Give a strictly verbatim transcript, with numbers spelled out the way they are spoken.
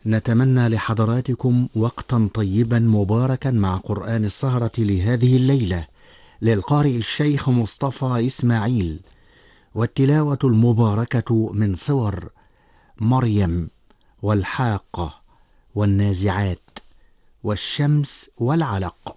نتمنى لحضراتكم وقتا طيبا مباركا مع قرآن السهرة لهذه الليلة للقارئ الشيخ مصطفى إسماعيل، والتلاوة المباركة من سور مريم والحاقة والنازعات والشمس والعلق.